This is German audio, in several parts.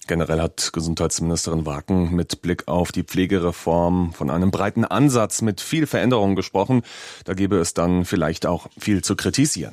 Generell hat Gesundheitsministerin Waken mit Blick auf die Pflegereform von einem breiten Ansatz mit viel Veränderungen gesprochen. Da gäbe es dann vielleicht auch viel zu kritisieren.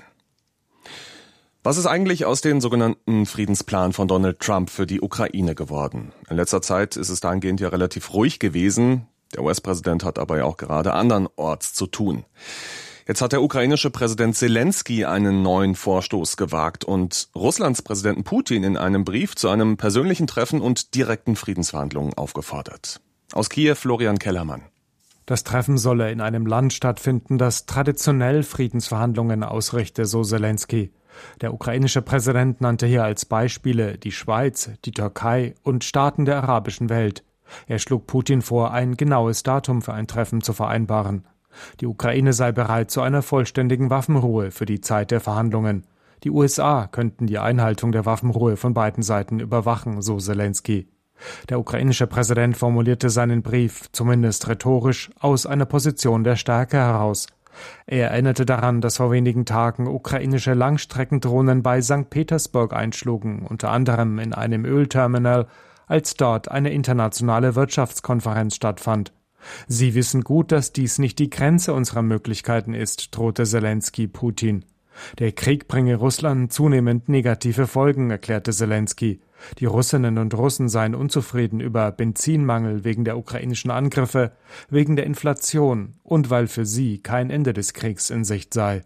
Was ist eigentlich aus dem sogenannten Friedensplan von Donald Trump für die Ukraine geworden? In letzter Zeit ist es dahingehend ja relativ ruhig gewesen. Der US-Präsident hat aber ja auch gerade andernorts zu tun. Jetzt hat der ukrainische Präsident Zelensky einen neuen Vorstoß gewagt und Russlands Präsidenten Putin in einem Brief zu einem persönlichen Treffen und direkten Friedensverhandlungen aufgefordert. Aus Kiew Florian Kellermann. Das Treffen solle in einem Land stattfinden, das traditionell Friedensverhandlungen ausrichte, so Zelensky. Der ukrainische Präsident nannte hier als Beispiele die Schweiz, die Türkei und Staaten der arabischen Welt. Er schlug Putin vor, ein genaues Datum für ein Treffen zu vereinbaren. Die Ukraine sei bereit zu einer vollständigen Waffenruhe für die Zeit der Verhandlungen. Die USA könnten die Einhaltung der Waffenruhe von beiden Seiten überwachen, so Zelensky. Der ukrainische Präsident formulierte seinen Brief, zumindest rhetorisch, aus einer Position der Stärke heraus. Er erinnerte daran, dass vor wenigen Tagen ukrainische Langstreckendrohnen bei St. Petersburg einschlugen, unter anderem in einem Ölterminal, als dort eine internationale Wirtschaftskonferenz stattfand. Sie wissen gut, dass dies nicht die Grenze unserer Möglichkeiten ist, drohte Zelensky Putin. Der Krieg bringe Russland zunehmend negative Folgen, erklärte Zelensky. Die Russinnen und Russen seien unzufrieden über Benzinmangel wegen der ukrainischen Angriffe, wegen der Inflation und weil für sie kein Ende des Kriegs in Sicht sei.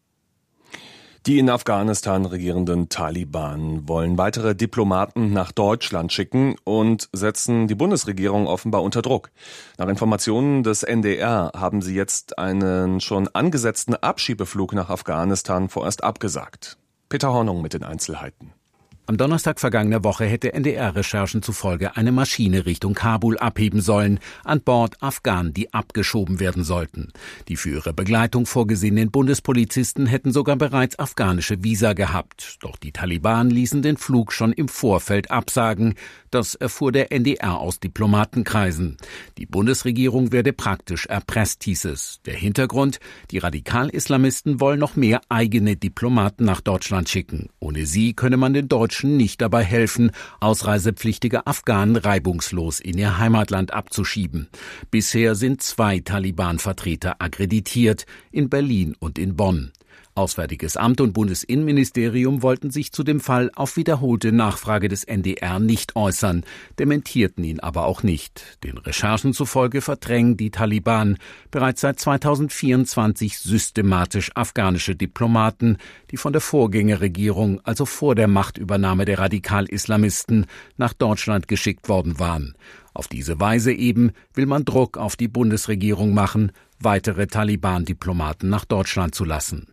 Die in Afghanistan regierenden Taliban wollen weitere Diplomaten nach Deutschland schicken und setzen die Bundesregierung offenbar unter Druck. Nach Informationen des NDR haben sie jetzt einen schon angesetzten Abschiebeflug nach Afghanistan vorerst abgesagt. Peter Hornung mit den Einzelheiten. Am Donnerstag vergangener Woche hätte NDR-Recherchen zufolge eine Maschine Richtung Kabul abheben sollen, an Bord Afghanen, die abgeschoben werden sollten. Die für ihre Begleitung vorgesehenen Bundespolizisten hätten sogar bereits afghanische Visa gehabt. Doch die Taliban ließen den Flug schon im Vorfeld absagen. Das erfuhr der NDR aus Diplomatenkreisen. Die Bundesregierung werde praktisch erpresst, hieß es. Der Hintergrund: Die Radikal-Islamisten wollen noch mehr eigene Diplomaten nach Deutschland schicken. Ohne sie könne man den Deutschen nicht dabei helfen, ausreisepflichtige Afghanen reibungslos in ihr Heimatland abzuschieben. Bisher sind 2 Taliban-Vertreter akkreditiert, in Berlin und in Bonn. Auswärtiges Amt und Bundesinnenministerium wollten sich zu dem Fall auf wiederholte Nachfrage des NDR nicht äußern, dementierten ihn aber auch nicht. Den Recherchen zufolge verdrängen die Taliban bereits seit 2024 systematisch afghanische Diplomaten, die von der Vorgängerregierung, also vor der Machtübernahme der Radikal-Islamisten, nach Deutschland geschickt worden waren. Auf diese Weise eben will man Druck auf die Bundesregierung machen, weitere Taliban-Diplomaten nach Deutschland zu lassen.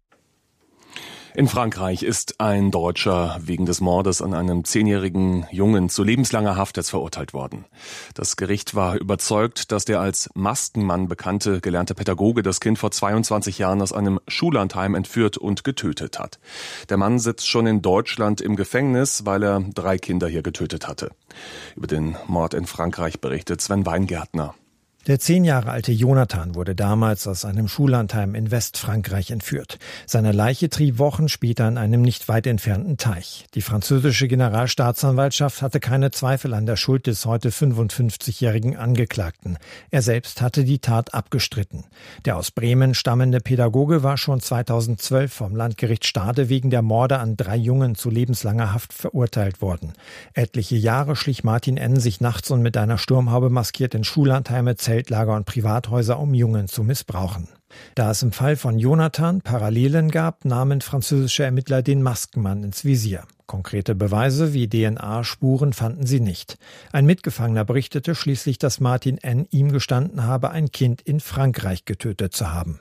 In Frankreich ist ein Deutscher wegen des Mordes an einem 10-jährigen Jungen zu lebenslanger Haft jetzt verurteilt worden. Das Gericht war überzeugt, dass der als Maskenmann bekannte gelernte Pädagoge das Kind vor 22 Jahren aus einem Schullandheim entführt und getötet hat. Der Mann sitzt schon in Deutschland im Gefängnis, weil er 3 Kinder hier getötet hatte. Über den Mord in Frankreich berichtet Sven Weingärtner. Der 10 Jahre alte Jonathan wurde damals aus einem Schullandheim in Westfrankreich entführt. Seine Leiche trieb Wochen später in einem nicht weit entfernten Teich. Die französische Generalstaatsanwaltschaft hatte keine Zweifel an der Schuld des heute 55-jährigen Angeklagten. Er selbst hatte die Tat abgestritten. Der aus Bremen stammende Pädagoge war schon 2012 vom Landgericht Stade wegen der Morde an 3 Jungen zu lebenslanger Haft verurteilt worden. Etliche Jahre schlich Martin N. sich nachts und mit einer Sturmhaube maskiert in Schullandheime, Zeltlager und Privathäuser, um Jungen zu missbrauchen. Da es im Fall von Jonathan Parallelen gab, nahmen französische Ermittler den Maskenmann ins Visier. Konkrete Beweise wie DNA-Spuren fanden sie nicht. Ein Mitgefangener berichtete schließlich, dass Martin N. ihm gestanden habe, ein Kind in Frankreich getötet zu haben.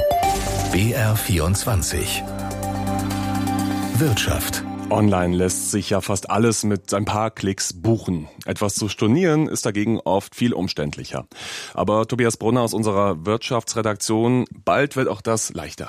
BR24 Wirtschaft. Online lässt sich ja fast alles mit ein paar Klicks buchen. Etwas zu stornieren ist dagegen oft viel umständlicher. Aber Tobias Brunner aus unserer Wirtschaftsredaktion, bald wird auch das leichter.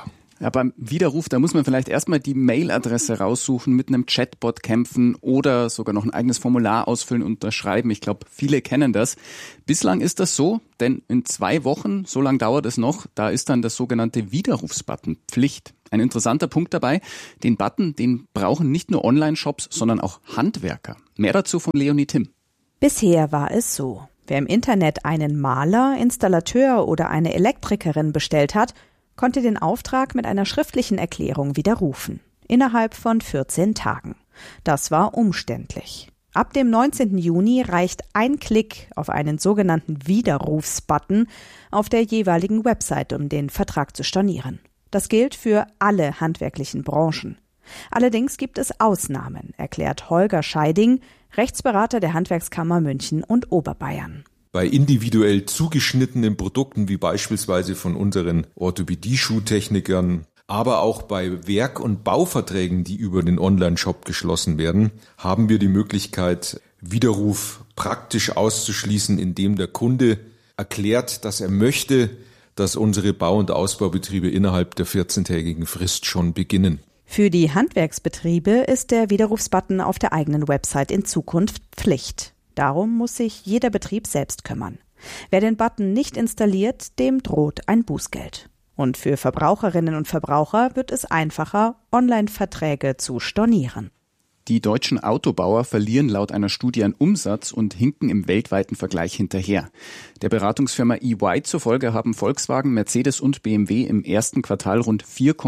Ja, beim Widerruf, da muss man vielleicht erstmal die Mailadresse raussuchen, mit einem Chatbot kämpfen oder sogar noch ein eigenes Formular ausfüllen und unterschreiben. Ich glaube, viele kennen das. Bislang ist das so, denn in 2 Wochen, so lang dauert es noch, da ist dann das sogenannte Widerrufsbutton Pflicht. Ein interessanter Punkt dabei, den Button, den brauchen nicht nur Online-Shops, sondern auch Handwerker. Mehr dazu von Leonie Timm. Bisher war es so. Wer im Internet einen Maler, Installateur oder eine Elektrikerin bestellt hat, konnte den Auftrag mit einer schriftlichen Erklärung widerrufen. Innerhalb von 14 Tagen. Das war umständlich. Ab dem 19. Juni reicht ein Klick auf einen sogenannten Widerrufsbutton auf der jeweiligen Website, um den Vertrag zu stornieren. Das gilt für alle handwerklichen Branchen. Allerdings gibt es Ausnahmen, erklärt Holger Scheiding, Rechtsberater der Handwerkskammer München und Oberbayern. Bei individuell zugeschnittenen Produkten, wie beispielsweise von unseren Orthopädie-Schuhtechnikern, aber auch bei Werk- und Bauverträgen, die über den Online-Shop geschlossen werden, haben wir die Möglichkeit, Widerruf praktisch auszuschließen, indem der Kunde erklärt, dass er möchte, dass unsere Bau- und Ausbaubetriebe innerhalb der 14-tägigen Frist schon beginnen. Für die Handwerksbetriebe ist der Widerrufsbutton auf der eigenen Website in Zukunft Pflicht. Darum muss sich jeder Betrieb selbst kümmern. Wer den Button nicht installiert, dem droht ein Bußgeld. Und für Verbraucherinnen und Verbraucher wird es einfacher, Online-Verträge zu stornieren. Die deutschen Autobauer verlieren laut einer Studie an Umsatz und hinken im weltweiten Vergleich hinterher. Der Beratungsfirma EY zufolge haben Volkswagen, Mercedes und BMW im ersten Quartal rund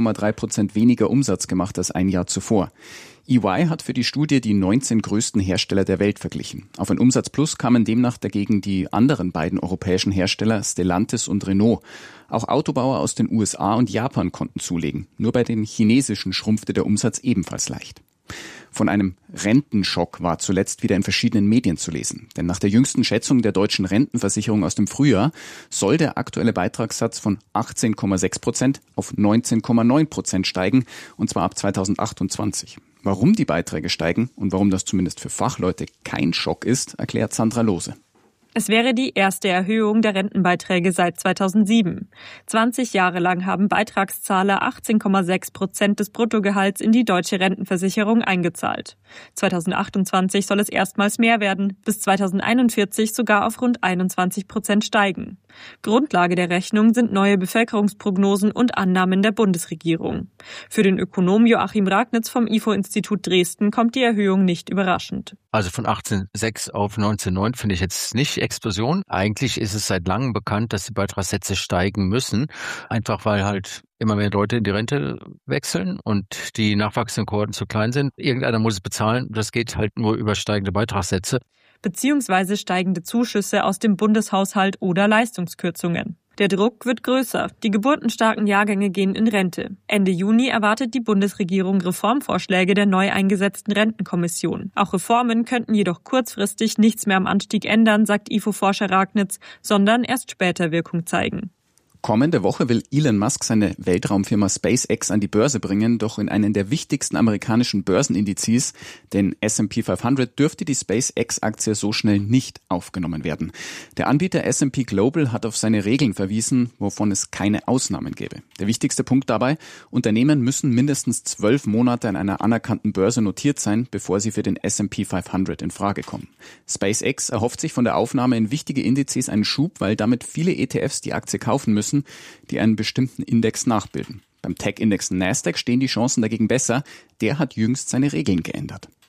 4,3% weniger Umsatz gemacht als ein Jahr zuvor. EY hat für die Studie die 19 größten Hersteller der Welt verglichen. Auf ein Umsatzplus kamen demnach dagegen die anderen beiden europäischen Hersteller Stellantis und Renault. Auch Autobauer aus den USA und Japan konnten zulegen. Nur bei den chinesischen schrumpfte der Umsatz ebenfalls leicht. Von einem Rentenschock war zuletzt wieder in verschiedenen Medien zu lesen. Denn nach der jüngsten Schätzung der deutschen Rentenversicherung aus dem Frühjahr soll der aktuelle Beitragssatz von 18,6% auf 19,9% steigen, und zwar ab 2028. Warum die Beiträge steigen und warum das zumindest für Fachleute kein Schock ist, erklärt Sandra Lohse. Es wäre die erste Erhöhung der Rentenbeiträge seit 2007. 20 Jahre lang haben Beitragszahler 18,6% des Bruttogehalts in die deutsche Rentenversicherung eingezahlt. 2028 soll es erstmals mehr werden, bis 2041 sogar auf rund 21% steigen. Grundlage der Rechnung sind neue Bevölkerungsprognosen und Annahmen der Bundesregierung. Für den Ökonom Joachim Ragnitz vom IFO-Institut Dresden kommt die Erhöhung nicht überraschend. Also von 18,6 auf 19,9 finde ich jetzt nicht Explosion. Eigentlich ist es seit langem bekannt, dass die Beitragssätze steigen müssen, einfach weil halt immer mehr Leute in die Rente wechseln und die nachwachsenden Kohorten zu klein sind. Irgendeiner muss es bezahlen. Das geht halt nur über steigende Beitragssätze. Beziehungsweise steigende Zuschüsse aus dem Bundeshaushalt oder Leistungskürzungen. Der Druck wird größer. Die geburtenstarken Jahrgänge gehen in Rente. Ende Juni erwartet die Bundesregierung Reformvorschläge der neu eingesetzten Rentenkommission. Auch Reformen könnten jedoch kurzfristig nichts mehr am Anstieg ändern, sagt IFO-Forscher Ragnitz, sondern erst später Wirkung zeigen. Kommende Woche will Elon Musk seine Weltraumfirma SpaceX an die Börse bringen, doch in einen der wichtigsten amerikanischen Börsenindizes, den S&P 500, dürfte die SpaceX-Aktie so schnell nicht aufgenommen werden. Der Anbieter S&P Global hat auf seine Regeln verwiesen, wovon es keine Ausnahmen gäbe. Der wichtigste Punkt dabei: Unternehmen müssen mindestens 12 Monate an einer anerkannten Börse notiert sein, bevor sie für den S&P 500 in Frage kommen. SpaceX erhofft sich von der Aufnahme in wichtige Indizes einen Schub, weil damit viele ETFs die Aktie kaufen müssen, die einen bestimmten Index nachbilden. Beim Tech-Index Nasdaq stehen die Chancen dagegen besser. Der hat jüngst seine Regeln geändert.